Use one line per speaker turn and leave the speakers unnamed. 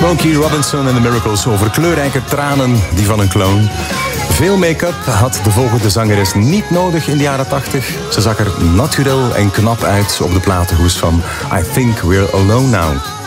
Smokey Robinson en The Miracles over kleurrijke tranen, die van een clown. Veel make-up had de volgende zangeres niet nodig in de jaren 80. Ze zag er naturel en knap uit op de platenhoes van I Think We're Alone Now.